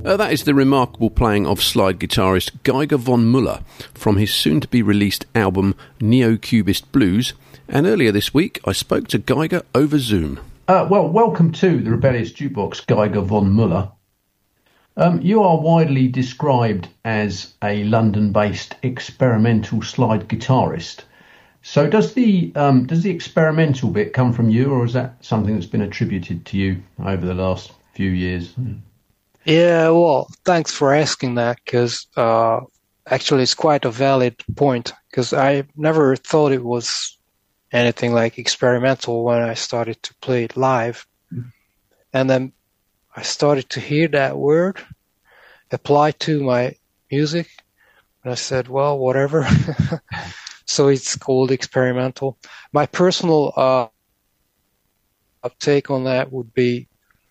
That is the remarkable playing of slide guitarist Geiger von Muller from his soon-to-be-released album Neo-Cubist Blues, and earlier this week I spoke to Geiger over Zoom. Well, welcome to the Rebellious Jukebox, Geiger von Muller. You are widely described as a London-based experimental slide guitarist. So does the experimental bit come from you, or is that something that's been attributed to you over the last few years? Yeah, well, thanks for asking that, because actually it's quite a valid point, because I never thought it was anything like experimental when I started to play it live. And then I started to hear that word applied to my music, and I said, well, whatever. So it's called experimental. My personal take on that would be,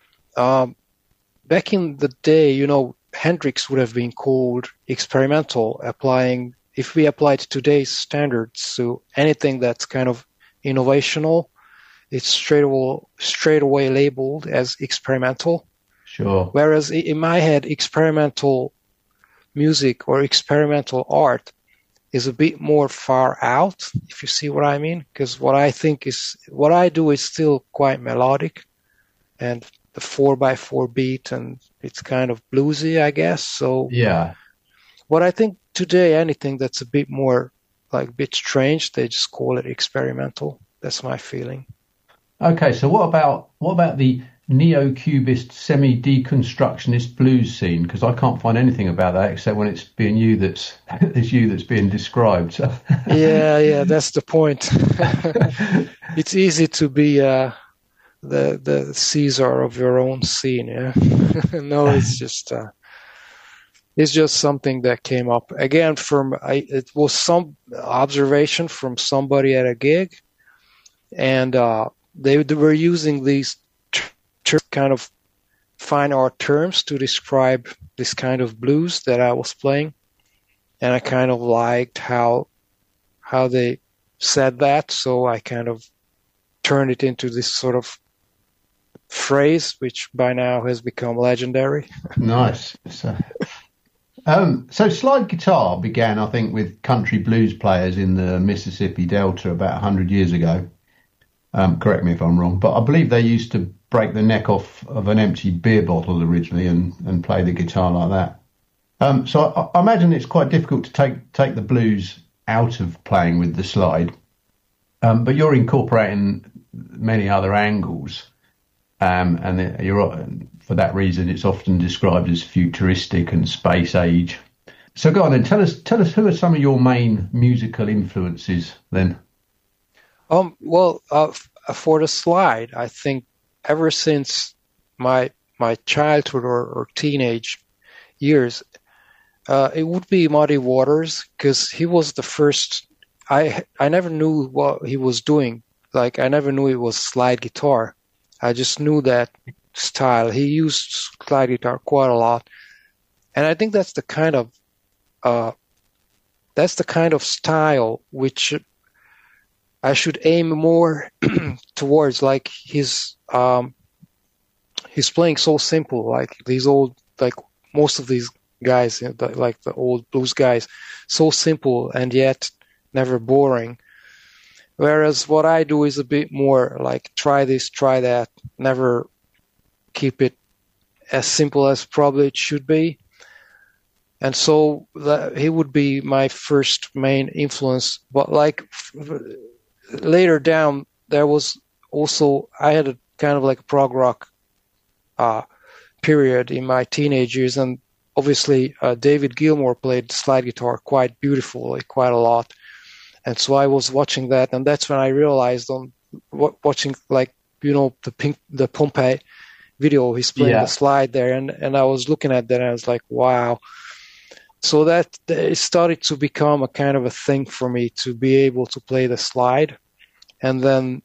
back in the day, Hendrix would have been called experimental, if we applied today's standards, so anything that's kind of innovational, it's straight away labeled as experimental. Sure. Whereas in my head, experimental music or experimental art is a bit more far out, if you see what I mean, because what I do is still quite melodic, and the 4x4 beat, and it's kind of bluesy, I guess. So yeah, what I think today, anything that's a bit more like a bit strange, they just call it experimental. That's my feeling. Okay, so what about the neo-cubist semi-deconstructionist blues scene? Because I can't find anything about that except when it's being you that's being described. So. Yeah, that's the point. It's easy to be the Caesar of your own scene. Yeah. No, it's just something that came up again it was some observation from somebody at a gig, and they were using these kind of fine art terms to describe this kind of blues that I was playing, and I kind of liked how they said that, so I kind of turned it into this sort of phrase, which by now has become legendary. Nice. So slide guitar began, I think, with country blues players in the Mississippi Delta about 100 years ago. Correct me if I'm wrong, but I believe they used to break the neck off of an empty beer bottle originally and play the guitar like that. So I imagine it's quite difficult to take the blues out of playing with the slide, but you're incorporating many other angles. And for that reason, it's often described as futuristic and space age. So go on then, tell us who are some of your main musical influences then? Well, for the slide, I think ever since my childhood or teenage years, it would be Muddy Waters, because he was the first. I never knew what he was doing. Like, I never knew it was slide guitar. I just knew that style. He used slide guitar quite a lot, and I think that's the kind of style which I should aim more towards. Like he's playing so simple, like these old, like most of these guys, like the old blues guys, so simple and yet never boring. Whereas what I do is a bit more like try this, try that, never keep it as simple as probably it should be. And so he would be my first main influence. But like later down, there was also, I had a kind of like a prog rock period in my teenage years. And obviously David Gilmour played slide guitar quite beautifully, quite a lot. And so I was watching that, and that's when I realized on watching, like, the Pompeii video, he's playing the slide there, and I was looking at that and I was like, wow. So that it started to become a kind of a thing for me to be able to play the slide. And then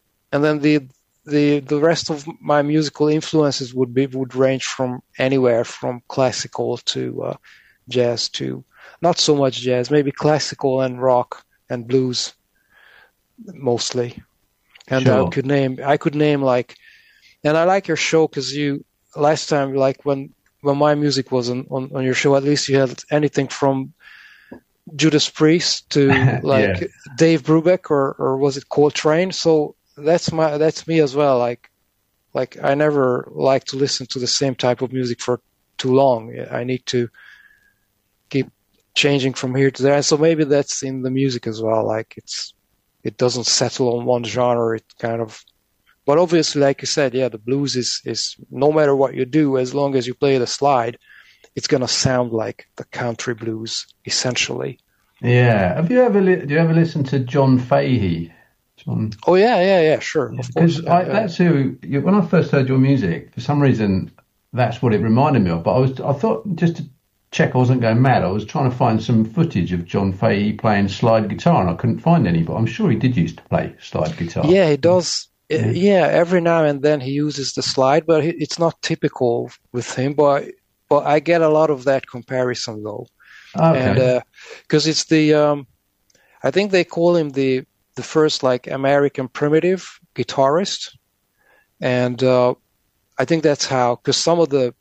the rest of my musical influences would range from anywhere from classical to jazz to not so much jazz, maybe classical and rock and blues mostly. And sure. I could name like, and I like your show because last time, like when when my music was on your show, at least you had anything from Judas Priest to like Yeah. Dave Brubeck or was it Coltrane? So that's me as well. Like I never like to listen to the same type of music for too long. I need to keep changing from here to there. And so maybe that's in the music as well. Like it doesn't settle on one genre. It kind of, but obviously, like you said, yeah, the blues is no matter what you do, as long as you play the slide, it's gonna sound like the country blues essentially. Yeah. Do you ever listen to John Fahey? Oh yeah, sure, of course. That's who. When I first heard your music, for some reason, that's what it reminded me of. But I thought just to check I wasn't going mad, I was trying to find some footage of John Fahey playing slide guitar, and I couldn't find any. But I'm sure he did used to play slide guitar. Yeah, he does. Yeah, every now and then he uses the slide, but it's not typical with him. But I get a lot of that comparison though, Okay. and because it's the I think they call him the first like American primitive guitarist, and I think that's how, because some of the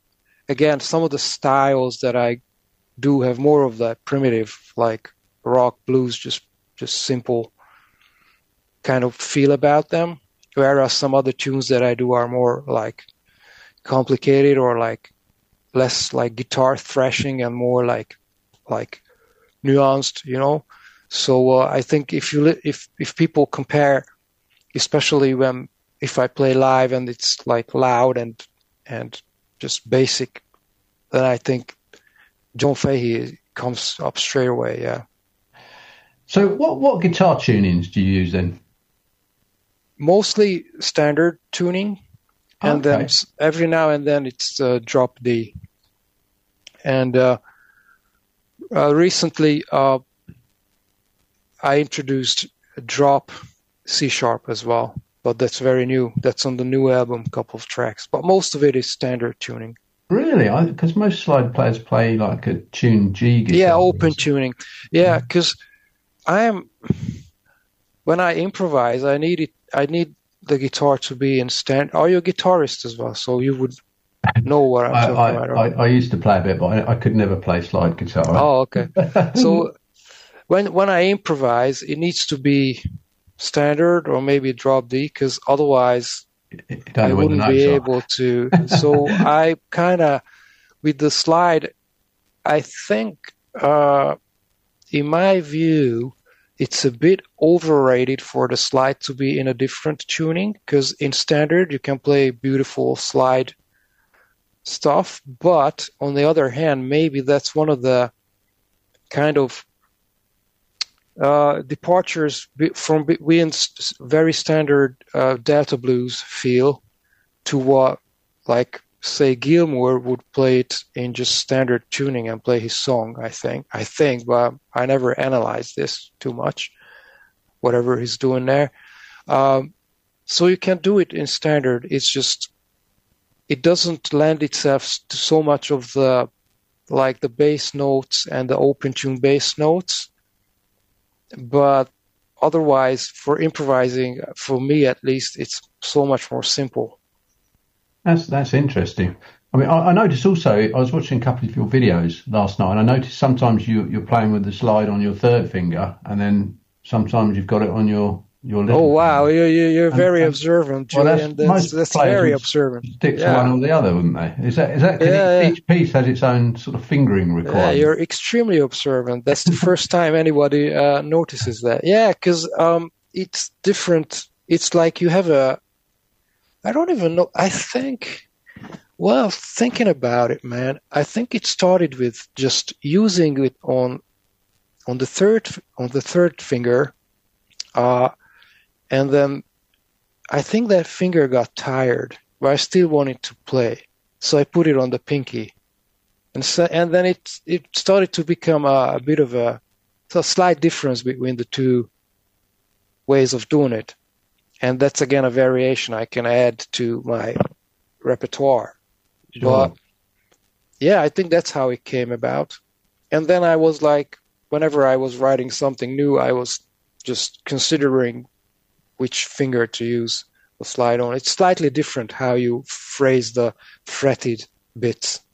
styles that I do have more of that primitive like rock blues, just simple kind of feel about them, whereas some other tunes that I do are more like complicated or like less like guitar thrashing and more like nuanced, you know. So I think if people compare, especially if I play live and it's like loud and just basic, then I think John Fahey comes up straight away. Yeah. So what guitar tunings do you use then? Mostly standard tuning, and Okay. then every now and then it's drop D. And recently I introduced a drop C sharp as well, but that's very new. That's on the new album, couple of tracks, but most of it is standard tuning. Really? Because most slide players play like a tuned G guitar. Yeah, open tuning. Yeah, because when I improvise, I need the guitar to be in stand. Are you a guitarist as well? So you would know what I'm talking about. Right? I used to play a bit, but I could never play slide guitar. Oh, okay. So when I improvise, it needs to be standard or maybe drop D, because otherwise I wouldn't be able to. So I kind of, with the slide, I think, in my view, it's a bit overrated for the slide to be in a different tuning, because in standard you can play beautiful slide stuff, but on the other hand, maybe that's one of the kind of departures from between very standard Delta blues feel to what, like, say Gilmour would play it in just standard tuning and play his song. I think, but I never analyzed this too much, whatever he's doing there. So you can do it in standard. It's just, it doesn't lend itself to so much of the bass notes and the open tune bass notes. But otherwise, for improvising, for me at least, it's so much more simple. That's interesting. I mean, I noticed also, I was watching a couple of your videos last night, and I noticed sometimes you're playing with the slide on your third finger, and then sometimes you've got it on your little. Oh wow, you're very observant, Julian. That's very observant. Stick to one or the other, wouldn't they? Is that each piece has its own sort of fingering requirement? Yeah, you're extremely observant. That's the first time anybody notices that. Yeah, because it's different. It's like you have I don't even know. I think, well, thinking about it, man, I think it started with just using it on the third finger, and then I think that finger got tired, but I still wanted to play, so I put it on the pinky, and then it started to become a bit of a slight difference between the two ways of doing it. And that's, again, a variation I can add to my repertoire. Sure. But, yeah, I think that's how it came about. And then I was like, whenever I was writing something new, I was just considering which finger to use the slide on. It's slightly different how you phrase the fretted bits.